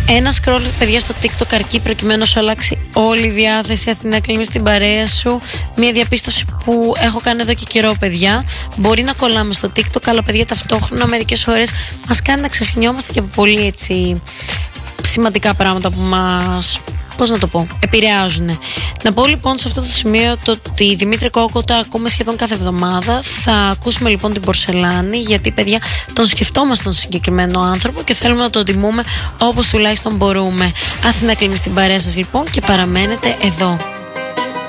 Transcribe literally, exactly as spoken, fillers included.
Ένα scroll, παιδιά, στο TikTok αρκεί προκειμένου να σου αλλάξει όλη η διάθεση. Αθηνά, κλείνει στην παρέα σου. Μια διαπίστωση που έχω κάνει εδώ και καιρό, παιδιά. Μπορεί να κολλάμε στο TikTok, αλλά παιδιά ταυτόχρονα μερικές φορές μας κάνει να ξεχνιόμαστε και από πολύ έτσι σημαντικά πράγματα που μας, πώς να το πω, επηρεάζουν. Να πω λοιπόν σε αυτό το σημείο το ότι Δημήτρη Κόκοτα ακούμε σχεδόν κάθε εβδομάδα. Θα ακούσουμε λοιπόν την Πορσελάνη, γιατί παιδιά τον σκεφτόμαστε τον συγκεκριμένο άνθρωπο και θέλουμε να τον τιμούμε όπως τουλάχιστον μπορούμε. Αθηνά, κλείνει στην παρέα σας λοιπόν και παραμένετε εδώ.